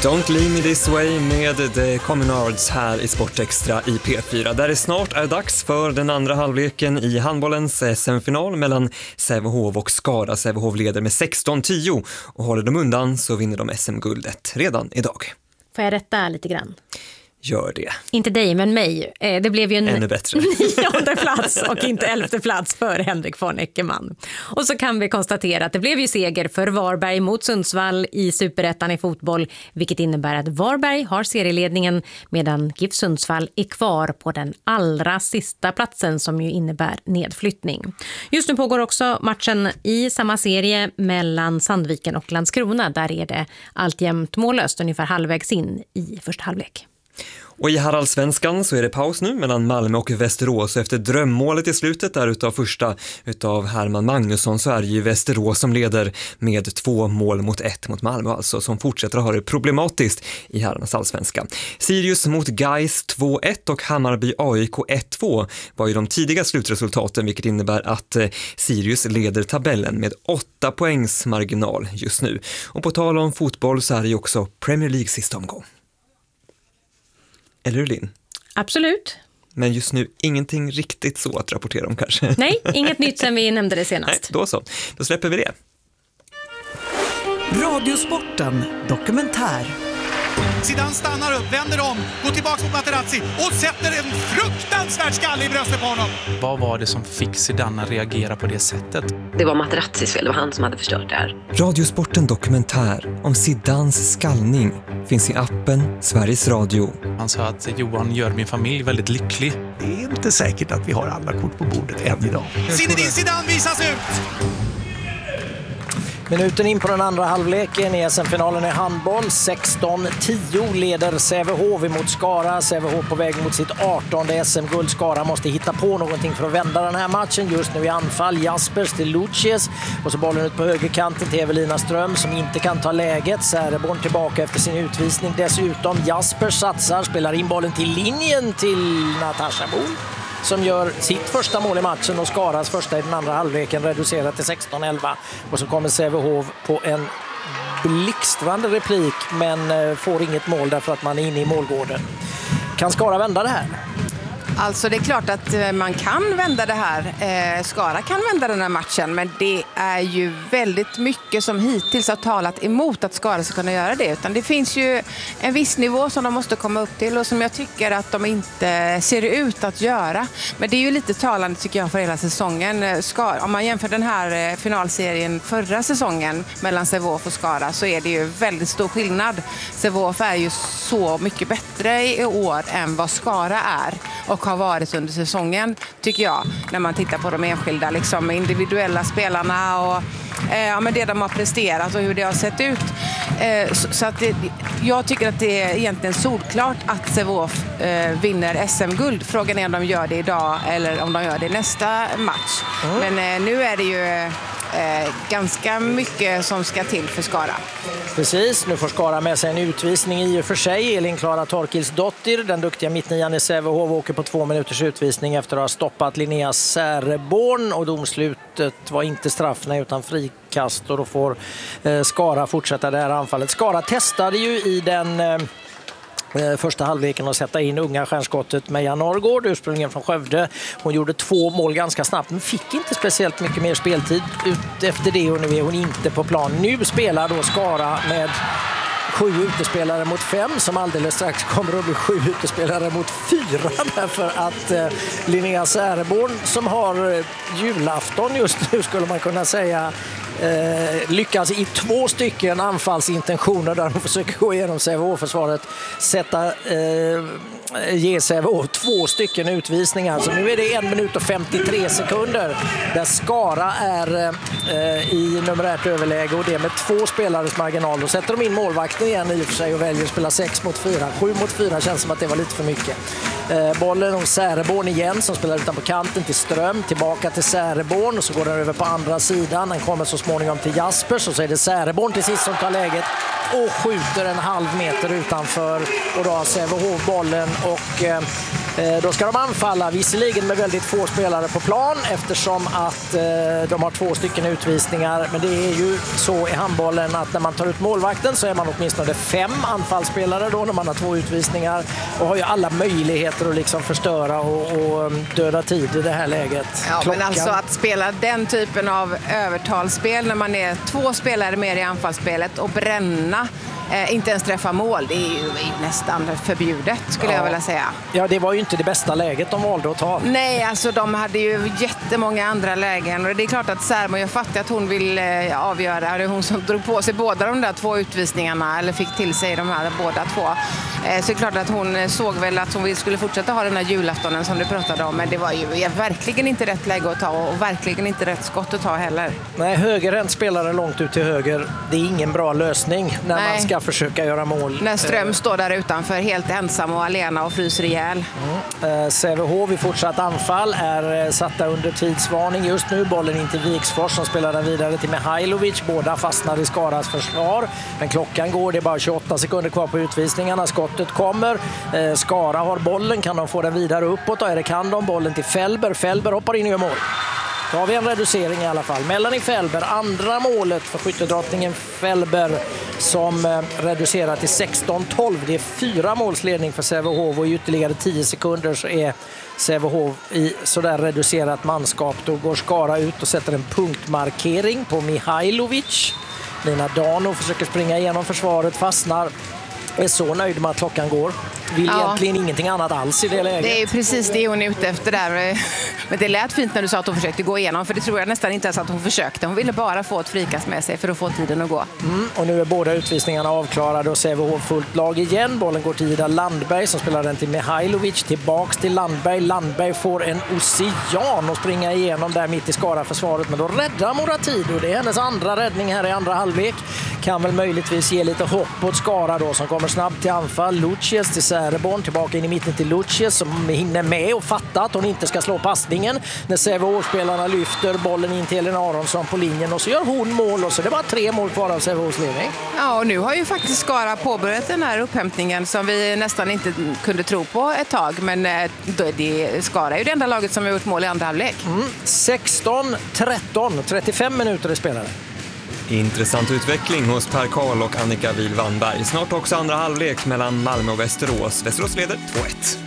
Don't leave me this way med The Communards här i Sportextra i P4. Där det snart är dags för den andra halvleken i handbollens SM-final mellan Sävehof och Skara. Sävehof leder med 16-10 och håller de undan så vinner de SM-guldet redan idag. Får jag rätta lite grann? Gör det. Inte dig, men mig. Det blev ju en ännu bättre 9:e plats och inte 11:e plats för Henrik von Eckermann. Och så kan vi konstatera att det blev ju seger för Varberg mot Sundsvall i Superettan i fotboll, vilket innebär att Varberg har serieledningen medan GIF Sundsvall är kvar på den allra sista platsen som ju innebär nedflyttning. Just nu pågår också matchen i samma serie mellan Sandviken och Landskrona. Där är det alltjämt mållöst ungefär halvvägs in i första halvlek. Och i Haraldsvenskan så är det paus nu mellan Malmö och Västerås. Efter drömmålet i slutet där utav Herman Magnusson så är det ju Västerås som leder med 2-1 mot Malmö, alltså som fortsätter att ha det problematiskt i herrarnas allsvenska. Sirius mot Gais 2-1 och Hammarby AIK 1-2 var ju de tidiga slutresultaten, vilket innebär att Sirius leder tabellen med 8 poängs marginal just nu. Och på tal om fotboll så är det ju också Premier League sista omgång. Eller hur, Linn? Absolut. Men just nu ingenting riktigt så att rapportera om kanske. Nej, inget nytt sen vi nämnde det senast. Nej, då så. Då släpper vi det. Radiosporten dokumentär. Zidane stannar upp, vänder om, går tillbaka mot Materazzi och sätter en fruktansvärd skalle i bröstet på honom. Vad var det som fick Zidane att reagera på det sättet? Det var Materazzis fel, det var han som hade förstört det här. Radiosporten dokumentär om Zidanes skallning finns i appen Sveriges Radio. Han sa att Johan gör min familj väldigt lycklig. Det är inte säkert att vi har alla kort på bordet än idag. Zinedine Zidane visas ut! Minuten in på den andra halvleken i SM-finalen i handboll. 16-10 leder Sävehof emot Skara. Sävehof på väg mot sitt 18:e SM-guld. Skara måste hitta på någonting för att vända den här matchen. Just nu i anfall Jaspers till Lucius. Och så bollen ut på högerkanten till Evelina Ström som inte kan ta läget. Säreborn tillbaka efter sin utvisning. Dessutom Jaspers satsar, spelar in bollen till linjen till Natasha Bohl, som gör sitt första mål i matchen och Skaras första i den andra halvleken, reducerat till 16-11. Och så kommer Sävehof på en blixtrande replik men får inget mål därför att man är inne i målgården. Kan Skara vända det här? Alltså det är klart att man kan vända det här. Skara kan vända den här matchen, men det är ju väldigt mycket som hittills har talat emot att Skara ska kunna göra det. Utan det finns ju en viss nivå som de måste komma upp till och som jag tycker att de inte ser ut att göra. Men det är ju lite talande tycker jag för hela säsongen. Om man jämför den här finalserien förra säsongen mellan Sävehof och Skara så är det ju väldigt stor skillnad. Sävehof är ju så mycket bättre i år än vad Skara är och har varit under säsongen, tycker jag, när man tittar på de enskilda liksom, individuella spelarna och men det de har presterat och hur det har sett ut. Så att jag tycker att det är egentligen solklart att Sävehof vinner SM-guld. Frågan är om de gör det idag eller om de gör det nästa match. Men nu är det ju ganska mycket som ska till för Skara. Precis, nu får Skara med sig en utvisning i och för sig. Elin-Klara Torkilsdottir, den duktiga mittnian i Sävehof, åker på 2 minuters utvisning efter att ha stoppat Linnea Säreborn och domslutet var inte straffna utan frikast och då får Skara fortsätta det här anfallet. Skara testade ju i den första halvleken att sätta in unga stjärnskottet Meja Norrgård, ursprungligen från Skövde. Hon gjorde 2 mål ganska snabbt men fick inte speciellt mycket mer speltid ut efter det och nu är hon inte på plan. Nu spelar då Skara med 7 utespelare mot 5 som alldeles strax kommer att bli 7 utespelare mot 4 därför att Linnea Säreborn som har julafton just nu skulle man kunna säga lyckas i 2 stycken anfallsintentioner där hon försöker gå igenom Sävehof-försvaret ge Sävehof 2 stycken utvisningar. Så nu är det 1 minut och 53 sekunder där Skara är i numerärt överläge och det med 2 spelares marginal. Då sätter de in målvakten igen i och för sig och väljer att spela 6 mot 4. 7 mot 4 känns som att det var lite för mycket. Bollen om Säreborn igen som spelar utan på kanten till Ström, tillbaka till Säreborn och så går den över på andra sidan. Den kommer så småningom till Jaspers och så är det Säreborn till sist som tar läget och skjuter en halv meter utanför och då har Sävehof bollen och Då ska de anfalla, visserligen med väldigt få spelare på plan eftersom att de har 2 stycken utvisningar. Men det är ju så i handbollen att när man tar ut målvakten så är man åtminstone 5 anfallsspelare då när man har 2 utvisningar. Och har ju alla möjligheter att liksom förstöra och döda tid i det här läget. Ja, men alltså att spela den typen av övertalsspel när man är 2 spelare mer i anfallsspelet och bränna, inte ens träffa mål, det är ju nästan förbjudet skulle jag vilja säga. Ja, det var ju inte det bästa läget de valde att ta. Nej, alltså de hade ju jättemånga andra lägen och det är klart att Särmo, jag fattar att hon vill avgöra, det är hon som drog på sig båda de där 2 utvisningarna eller fick till sig de här båda 2. Så det är klart att hon såg väl att hon skulle fortsätta ha den här julaftonen som du pratade om, men det var ju verkligen inte rätt läge att ta och verkligen inte rätt skott att ta heller. Nej, högerhänt spelare långt ut till höger, det är ingen bra lösning när man ska försöka göra mål. När Ström står där utanför helt ensam och alena och fryser ihjäl. Sävehof i fortsatt anfall är satta under tidsvarning just nu. Bollen in till Viksfors som spelar den vidare till Mihailovic. Båda fastnar i Skaras försvar. Men klockan går, det är bara 28 sekunder kvar på utvisningarna. Skottet kommer. Skara har bollen, kan de få den vidare uppåt? Då är det kan de. Bollen till Fällberg. Fällberg hoppar in i mål. Då har vi en reducering i alla fall. Melanie Fällberg, andra målet för skyttedrottningen Fällberg som reducerar till 16-12. Det är 4 målsledning för Sävehof och i ytterligare 10 sekunder så är Sävehof i sådär reducerat manskap. Då går Skara ut och sätter en punktmarkering på Mihailovic. Lina Dano försöker springa igenom försvaret, fastnar. Är så nöjd med att klockan går. Vill egentligen ingenting annat alls i det läget. Det är precis det hon är ute efter där. Men det lät fint när du sa att hon försökte gå igenom, för det tror jag nästan inte ens att hon försökte. Hon ville bara få ett frikast med sig för att få tiden att gå. Och nu är båda utvisningarna avklarade och Sävehof fullt lag igen. Bollen går till Ida Landberg som spelar den till Mihailovic. Tillbaks till Landberg. Landberg får en ocean och springa igenom där mitt i Skara-försvaret. Men då räddar Moratido. Det är hennes andra räddning här i andra halvlek. Kan väl möjligtvis ge lite hopp åt Skara då som kommer snabbt till anfall. Lucius till Säreborn, tillbaka in i mitten till Lucius som hinner med och fattar att hon inte ska slå passningen när Sävehof-spelarna lyfter bollen in till Elin Aronsson på linjen och så gör hon mål och så det är bara 3 mål kvar av Sävehofs ledning. Ja, och nu har ju faktiskt Skara påbörjat den här upphämtningen som vi nästan inte kunde tro på ett tag, men Skara är ju det enda laget som har gjort mål i andra halvlek. 16-13, 35 minuter i spelare. Intressant utveckling hos Per Karl och Annika Wihl-Wannberg. Snart också andra halvlek mellan Malmö och Västerås. Västerås leder 2-1.